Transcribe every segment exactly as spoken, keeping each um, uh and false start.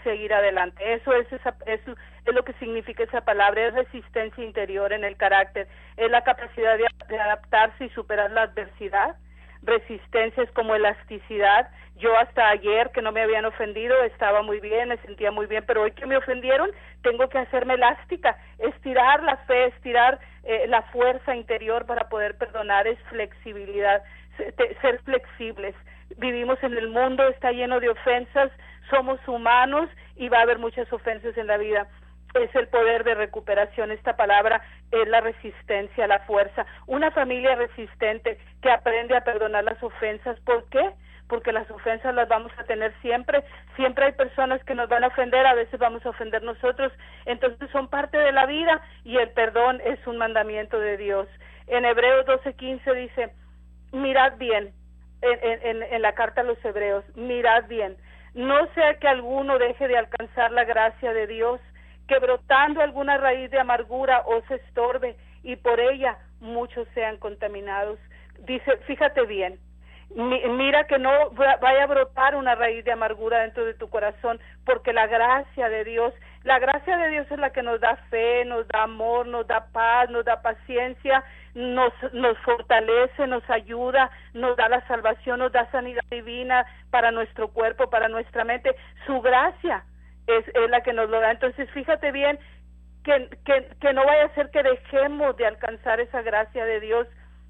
seguir adelante. Eso es, esa, eso es lo que significa esa palabra, es resistencia interior en el carácter, es la capacidad de, de adaptarse y superar la adversidad. Resistencia es como elasticidad. Yo hasta ayer, que no me habían ofendido, estaba muy bien, me sentía muy bien, pero hoy que me ofendieron, tengo que hacerme elástica, estirar la fe, estirar eh, la fuerza interior para poder perdonar. Es flexibilidad, ser flexibles. Vivimos en el mundo, está lleno de ofensas, somos humanos y va a haber muchas ofensas en la vida. Es el poder de recuperación. Esta palabra es la resistencia, la fuerza. Una familia resistente que aprende a perdonar las ofensas. ¿Por qué? Porque las ofensas las vamos a tener siempre. Siempre hay personas que nos van a ofender, a veces vamos a ofender nosotros. Entonces son parte de la vida y el perdón es un mandamiento de Dios. En Hebreos doce quince dice, mirad bien, en, en, en la carta a los Hebreos, mirad bien, no sea que alguno deje de alcanzar la gracia de Dios, que brotando alguna raíz de amargura os estorbe y por ella muchos sean contaminados. Dice, fíjate bien, mi, mira que no vaya a brotar una raíz de amargura dentro de tu corazón, porque la gracia de Dios, la gracia de Dios es la que nos da fe, nos da amor, nos da paz, nos da paciencia, nos, nos fortalece, nos ayuda, nos da la salvación, nos da sanidad divina para nuestro cuerpo, para nuestra mente. Su gracia Es, es la que nos lo da. Entonces fíjate bien que, que, que no vaya a ser que dejemos de alcanzar esa gracia de Dios.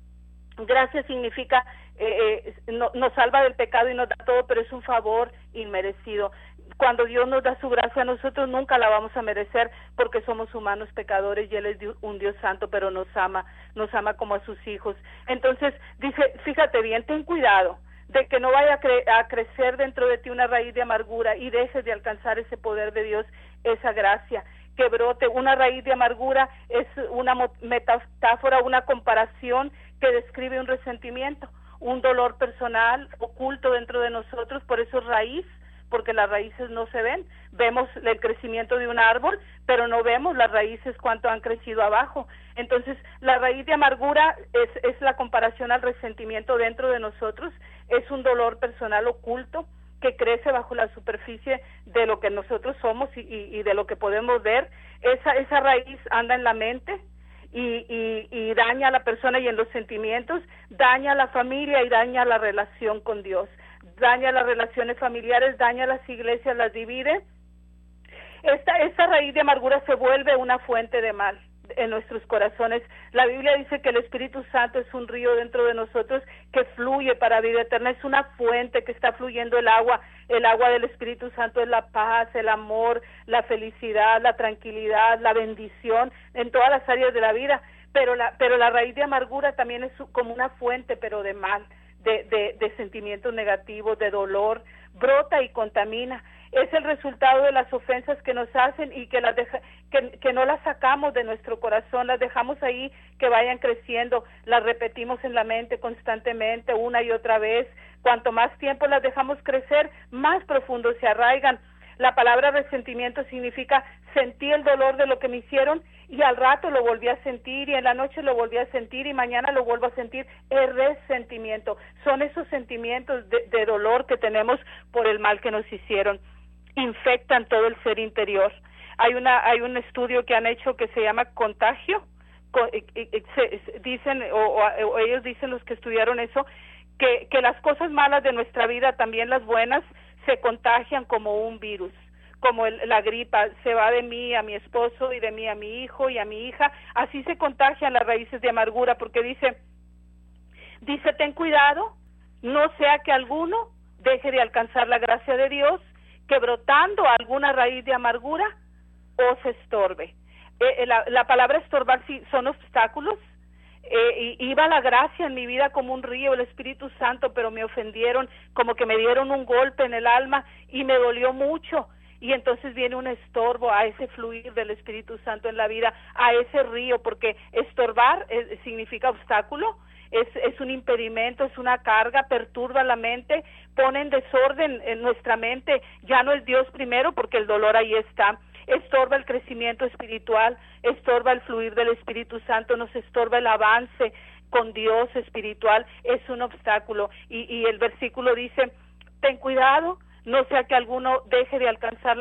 Gracia significa eh, eh, no, nos salva del pecado y nos da todo, pero es un favor inmerecido. Cuando Dios nos da su gracia, nosotros nunca la vamos a merecer porque somos humanos pecadores y Él es Dios, un Dios santo, pero nos ama, nos ama como a sus hijos. Entonces dice, fíjate bien, ten cuidado de que no vaya a, cre a crecer dentro de ti una raíz de amargura y dejes de alcanzar ese poder de Dios, esa gracia, que brote. Una raíz de amargura es una metáfora, una comparación que describe un resentimiento, un dolor personal oculto dentro de nosotros, por eso es raíz, porque las raíces no se ven. Vemos el crecimiento de un árbol, pero no vemos las raíces cuánto han crecido abajo. Entonces, la raíz de amargura es, es la comparación al resentimiento dentro de nosotros, es un dolor personal oculto que crece bajo la superficie de lo que nosotros somos y, y, y de lo que podemos ver. Esa, esa raíz anda en la mente y, y, y daña a la persona y en los sentimientos, daña a la familia y daña la relación con Dios, daña las relaciones familiares, daña las iglesias, las divide. Esta, esta raíz de amargura se vuelve una fuente de mal en nuestros corazones. La Biblia dice que el Espíritu Santo es un río dentro de nosotros que fluye para vida eterna, es una fuente que está fluyendo el agua. El agua del Espíritu Santo es la paz, el amor, la felicidad, la tranquilidad, la bendición en todas las áreas de la vida, pero la, pero la raíz de amargura también es como una fuente, pero de mal, de, de, de sentimientos negativos, de dolor, brota y contamina. Es el resultado de las ofensas que nos hacen y que las deja, que, que no las sacamos de nuestro corazón, las dejamos ahí que vayan creciendo, las repetimos en la mente constantemente una y otra vez. Cuanto más tiempo las dejamos crecer, más profundo se arraigan. La palabra resentimiento significa sentí el dolor de lo que me hicieron y al rato lo volví a sentir y en la noche lo volví a sentir y mañana lo vuelvo a sentir. Es resentimiento. Son esos sentimientos de, de dolor que tenemos por el mal que nos hicieron. Infectan todo el ser interior. Hay una hay un estudio que han hecho que se llama contagio. Co eh, eh, se, dicen o, o, o ellos dicen, los que estudiaron eso, que que las cosas malas de nuestra vida, también las buenas, se contagian como un virus, como el, la gripa, se va de mí a mi esposo y de mí a mi hijo y a mi hija. Así se contagian las raíces de amargura, porque dice dice ten cuidado, no sea que alguno deje de alcanzar la gracia de Dios, que brotando alguna raíz de amargura os estorbe. Eh, la, la palabra estorbar sí, son obstáculos. Eh, y iba la gracia en mi vida como un río, el Espíritu Santo, pero me ofendieron, como que me dieron un golpe en el alma y me dolió mucho. Y entonces viene un estorbo a ese fluir del Espíritu Santo en la vida, a ese río, porque estorbar eh, significa obstáculo. Es, es un impedimento, es una carga, perturba la mente, pone en desorden en nuestra mente, ya no es Dios primero porque el dolor ahí está, estorba el crecimiento espiritual, estorba el fluir del Espíritu Santo, nos estorba el avance con Dios espiritual, es un obstáculo. Y, y el versículo dice, ten cuidado, no sea que alguno deje de alcanzar la